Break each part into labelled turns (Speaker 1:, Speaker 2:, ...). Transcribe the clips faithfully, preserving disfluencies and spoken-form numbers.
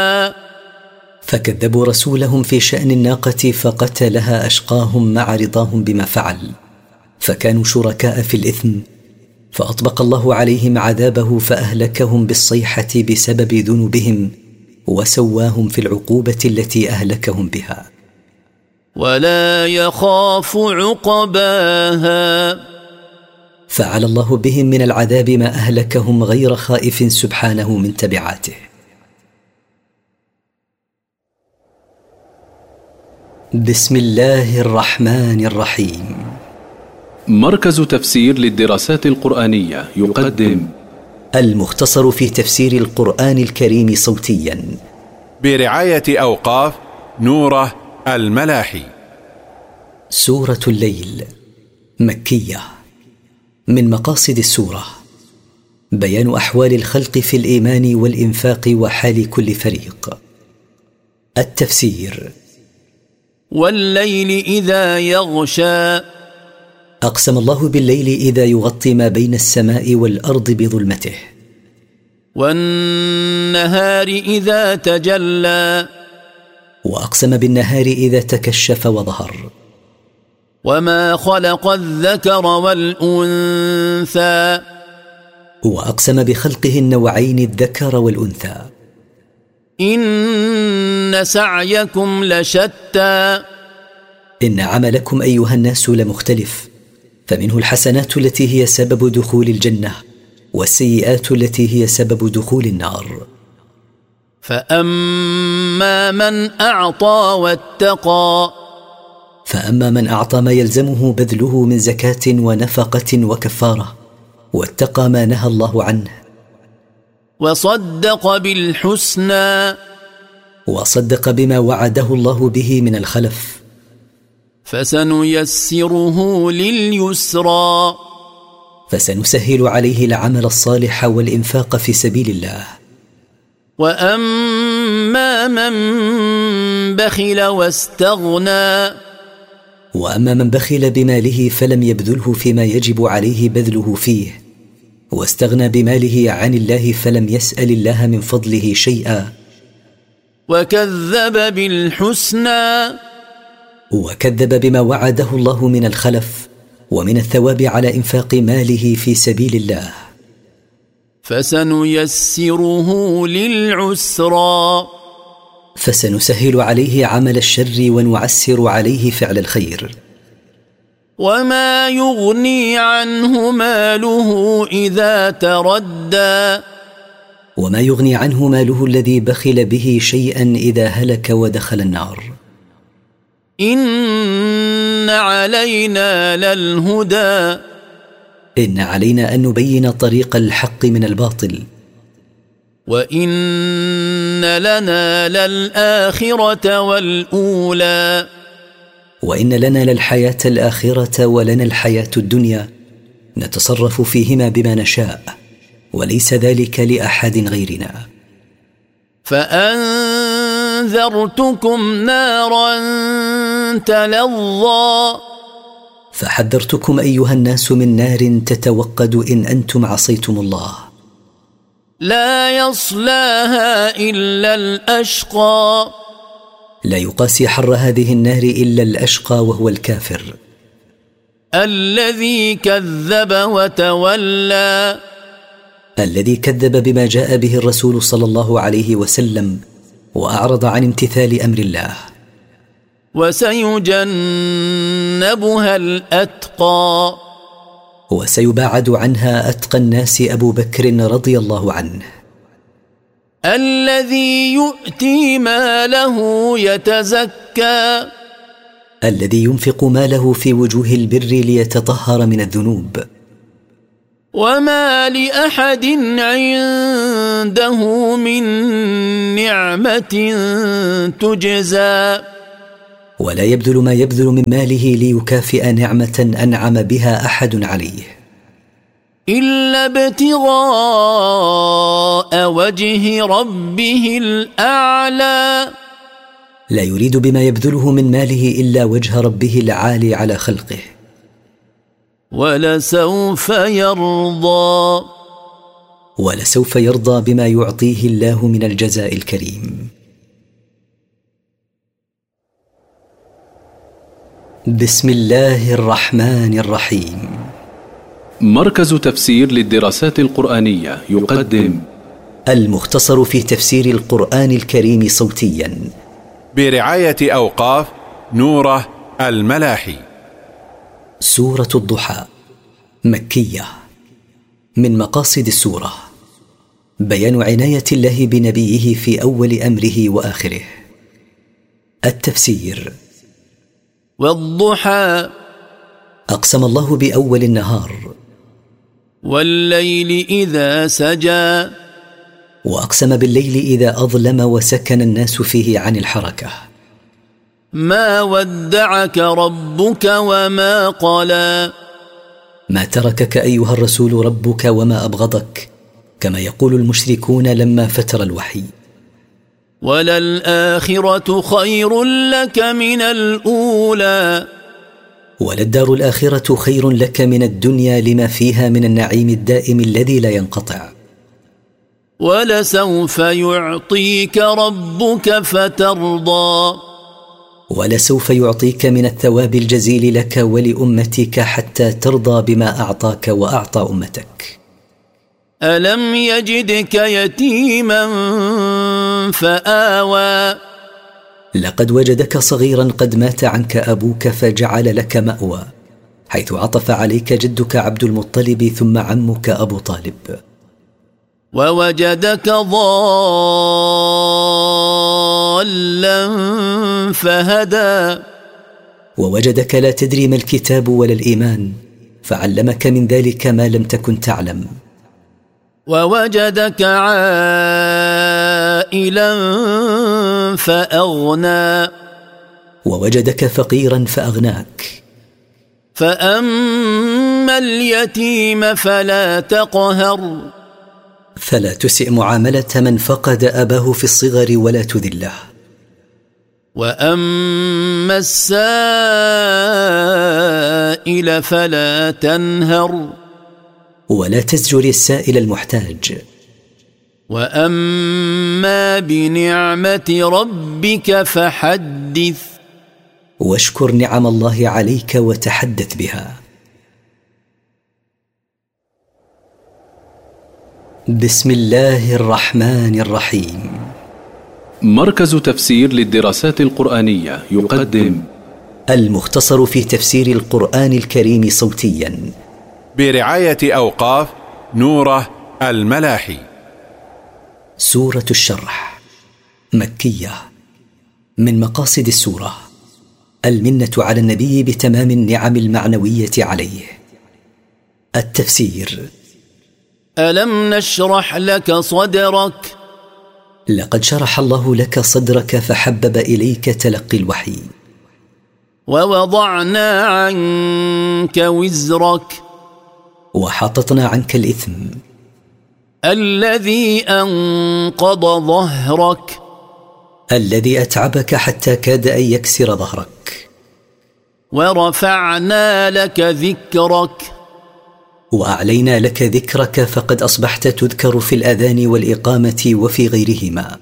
Speaker 1: فكذبوا رسولهم في شأن الناقة فقتلها أشقاهم مع رضاهم بما فعل، فكانوا شركاء في الإثم، فأطبق الله عليهم عذابه فأهلكهم بالصيحة بسبب ذنوبهم، وسواهم في العقوبة التي أهلكهم بها.
Speaker 2: ولا يخاف عقباها،
Speaker 1: فعل الله بهم من العذاب ما أهلكهم غير خائف سبحانه من تبعاته. بسم الله الرحمن الرحيم.
Speaker 3: مركز تفسير للدراسات القرآنية يقدم
Speaker 1: المختصر في تفسير القرآن الكريم صوتيا
Speaker 4: برعاية أوقاف نوره الملاحي.
Speaker 1: سورة الليل مكية. من مقاصد السورة بيان أحوال الخلق في الإيمان والإنفاق وحال كل فريق. التفسير:
Speaker 2: والليل إذا يغشى،
Speaker 1: أقسم الله بالليل إذا يغطي ما بين السماء والأرض بظلمته.
Speaker 2: والنهار إذا تجلى،
Speaker 1: وأقسم بالنهار إذا تكشف وظهر.
Speaker 2: وما خلق الذكر والأنثى،
Speaker 1: وأقسم بخلقه النوعين الذكر والأنثى.
Speaker 2: إن سعيكم لشتى،
Speaker 1: إن عملكم أيها الناس لمختلف، فمنه الحسنات التي هي سبب دخول الجنة، والسيئات التي هي سبب دخول النار.
Speaker 2: فأما من أعطى واتقى،
Speaker 1: فأما من أعطى ما يلزمه بذله من زكاة ونفقة وكفارة، واتقى ما نهى الله عنه.
Speaker 2: وصدق بالحسنى،
Speaker 1: وصدق بما وعده الله به من الخلف.
Speaker 2: فسنيسره لليسرى،
Speaker 1: فسنسهل عليه العمل الصالح والإنفاق في سبيل الله.
Speaker 2: وأما من بخل واستغنى،
Speaker 1: وأما من بخل بماله فلم يبذله فيما يجب عليه بذله فيه، واستغنى بماله عن الله فلم يسأل الله من فضله شيئا.
Speaker 2: وكذب بالحسنى،
Speaker 1: وكذب بما وعده الله من الخلف ومن الثواب على إنفاق ماله في سبيل الله.
Speaker 2: فسنيسره للعسرى،
Speaker 1: فسنسهل عليه عمل الشر ونعسر عليه فعل الخير.
Speaker 2: وما يغني عنه ماله إذا تردى،
Speaker 1: وما يغني عنه ماله الذي بخل به شيئا إذا هلك ودخل النار.
Speaker 2: إن علينا للهدى،
Speaker 1: إن علينا أن نبين طريق الحق من الباطل.
Speaker 2: وإن لنا للآخرة والأولى،
Speaker 1: وإن لنا للحياة الآخرة ولنا الحياة الدنيا، نتصرف فيهما بما نشاء، وليس ذلك لأحد غيرنا.
Speaker 2: فأنذرتكم نارا تلظى،
Speaker 1: فحذرتكم أيها الناس من نار تتوقد إن أنتم عصيتم الله.
Speaker 2: لا يصلاها إلا الأشقى،
Speaker 1: لا يقاسي حر هذه النار إلا الأشقى وهو الكافر.
Speaker 2: الذي كذب وتولى،
Speaker 1: الذي كذب بما جاء به الرسول صلى الله عليه وسلم وأعرض عن امتثال أمر الله.
Speaker 2: وسيجنبها الأتقى،
Speaker 1: وسيباعد عنها أتقى الناس أبو بكر رضي الله عنه.
Speaker 2: الذي يؤتي ماله يتزكى،
Speaker 1: الذي ينفق ماله في وجوه البر ليتطهر من الذنوب.
Speaker 2: وما لأحد عنده من نعمة تجزى،
Speaker 1: ولا يبذل ما يبذل من ماله ليكافئ نعمة أنعم بها أحد عليه،
Speaker 2: إلا ابتغاء وجه ربه الأعلى،
Speaker 1: لا يريد بما يبذله من ماله إلا وجه ربه العالي على خلقه.
Speaker 2: ولسوف يرضى،
Speaker 1: ولسوف يرضى بما يعطيه الله من الجزاء الكريم. بسم الله الرحمن الرحيم.
Speaker 3: مركز تفسير للدراسات القرآنية يقدم
Speaker 1: المختصر في تفسير القرآن الكريم صوتيا
Speaker 4: برعاية أوقاف نوره الملاحي.
Speaker 1: سورة الضحى مكية. من مقاصد السورة بيان عناية الله بنبيه في أول أمره وآخره. التفسير.
Speaker 2: والضحى
Speaker 1: أقسم الله بأول النهار،
Speaker 2: والليل إذا سجى،
Speaker 1: وأقسم بالليل إذا أظلم وسكن الناس فيه عن الحركة.
Speaker 2: ما ودعك ربك وما قلى،
Speaker 1: ما تركك أيها الرسول ربك وما أبغضك، كما يقول المشركون لما فتر الوحي.
Speaker 2: وللآخرة خير لك من الأولى،
Speaker 1: وللدار الآخرة خير لك من الدنيا لما فيها من النعيم الدائم الذي لا ينقطع.
Speaker 2: ولسوف يعطيك ربك فترضى،
Speaker 1: ولسوف يعطيك من الثواب الجزيل لك ولأمتك حتى ترضى بما أعطاك وأعطى أمتك.
Speaker 2: ألم يجدك يتيما فآوى،
Speaker 1: لقد وجدك صغيرا قد مات عنك أبوك فجعل لك مأوى، حيث عطف عليك جدك عبد المطلب ثم عمك أبو طالب.
Speaker 2: ووجدك ضالا فهدى،
Speaker 1: ووجدك لا تدري ما الكتاب ولا الإيمان فعلمك من ذلك ما لم تكن تعلم.
Speaker 2: ووجدك عائلا فأغنى،
Speaker 1: ووجدك فقيرا فأغناك.
Speaker 2: فأما اليتيم فلا تقهر،
Speaker 1: فلا تسئ معاملة من فقد أباه في الصغر ولا تذله.
Speaker 2: وأما السائل فلا تنهر،
Speaker 1: ولا تزجر السائل المحتاج.
Speaker 2: وأما بنعمة ربك فحدث،
Speaker 1: واشكر نعم الله عليك وتحدث بها. بسم الله الرحمن الرحيم.
Speaker 3: مركز تفسير للدراسات القرآنية يقدم
Speaker 1: المختصر في تفسير القرآن الكريم صوتيا
Speaker 4: برعاية أوقاف نوره الملاحي.
Speaker 1: سورة الشرح مكية. من مقاصد السورة المنة على النبي بتمام النعم المعنوية عليه. التفسير.
Speaker 2: ألم نشرح لك صدرك،
Speaker 1: لقد شرح الله لك صدرك فحبب إليك تلقي الوحي.
Speaker 2: ووضعنا عنك وزرك،
Speaker 1: وحططنا عنك الإثم
Speaker 2: الذي أنقض ظهرك،
Speaker 1: الذي أتعبك حتى كاد أن يكسر ظهرك.
Speaker 2: ورفعنا لك ذكرك،
Speaker 1: وأعلينا لك ذكرك فقد أصبحت تذكر في الأذان والإقامة وفي غيرهما.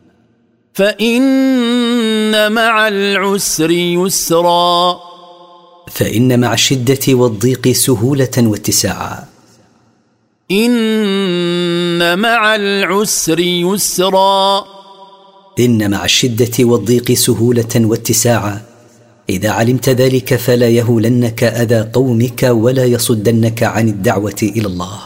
Speaker 2: فإن مع العسر يسرا،
Speaker 1: فإن مع الشدة والضيق سهولة واتساعا.
Speaker 2: إن مع العسر يسرا،
Speaker 1: إن مع الشدة والضيق سهولة واتساعا. إذا علمت ذلك فلا يهولنك أذى قومك ولا يصدنك عن الدعوة إلى الله.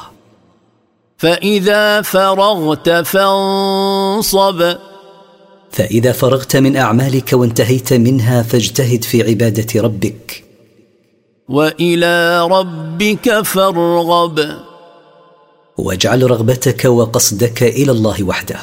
Speaker 2: فإذا فرغت فانصب،
Speaker 1: فإذا فرغت من أعمالك وانتهيت منها فاجتهد في عبادة ربك.
Speaker 2: وإلى ربك فارغب،
Speaker 1: واجعل رغبتك وقصدك إلى الله وحده.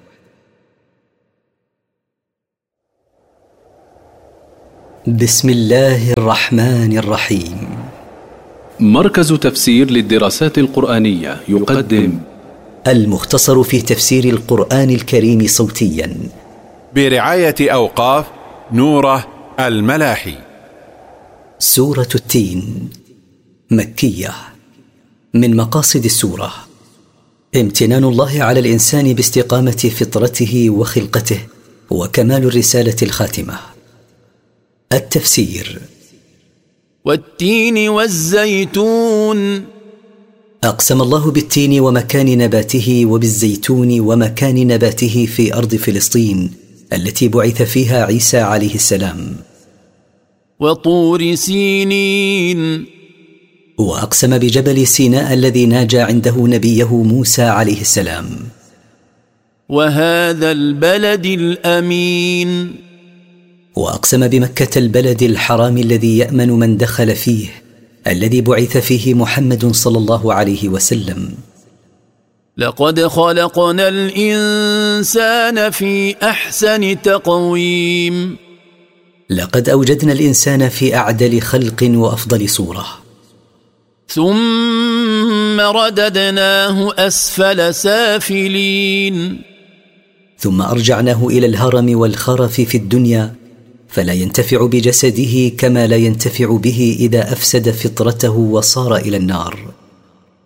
Speaker 1: بسم الله الرحمن الرحيم.
Speaker 3: مركز تفسير للدراسات القرآنية يقدم
Speaker 1: المختصر في تفسير القرآن الكريم صوتيا
Speaker 4: برعاية أوقاف نوره الملاحي.
Speaker 1: سورة التين مكية. من مقاصد السورة امتنان الله على الإنسان باستقامة فطرته وخلقته وكمال الرسالة الخاتمة. التفسير.
Speaker 2: والتين والزيتون.
Speaker 1: أقسم الله بالتين ومكان نباته وبالزيتون ومكان نباته في أرض فلسطين التي بعث فيها عيسى عليه السلام.
Speaker 2: وطور سينين.
Speaker 1: وأقسم بجبل سيناء الذي ناجى عنده نبيه موسى عليه السلام.
Speaker 2: وهذا البلد الأمين.
Speaker 1: وأقسم بمكة البلد الحرام الذي يأمن من دخل فيه الذي بعث فيه محمد صلى الله عليه وسلم.
Speaker 2: لقد خلقنا الإنسان في أحسن تقويم.
Speaker 1: لقد أوجدنا الإنسان في أعدل خلق وأفضل صورة.
Speaker 2: ثم رددناه أسفل سافلين.
Speaker 1: ثم أرجعناه إلى الهرم والخرف في الدنيا فلا ينتفع بجسده كما لا ينتفع به إذا أفسد فطرته وصار إلى النار.